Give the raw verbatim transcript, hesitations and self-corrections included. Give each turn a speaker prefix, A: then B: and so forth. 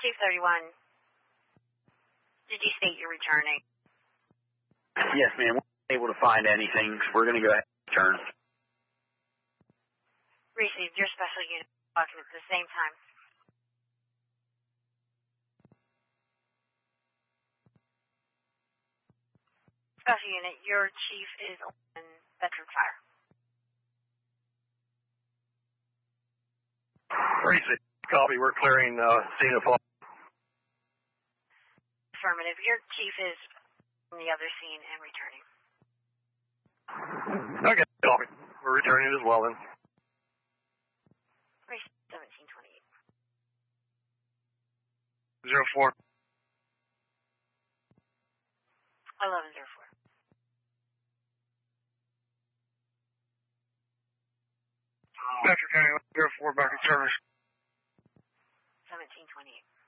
A: Chief thirty-one, did you state you're returning?
B: Yes, ma'am. We're not able to find anything. So we're going to go ahead and return.
A: Received. Your special unit talking at the same time. Special unit, your chief is on veteran fire.
C: Precinct, copy. We're clearing uh, scene of fire.
A: Affirmative. Your chief is on the other scene and returning.
C: Okay, copy. We're returning as well then.
A: seventeen twenty-eight.
C: Zero four.
A: eleven zero four.
C: Metro County zero four back in service.
A: seventeen twenty-eight.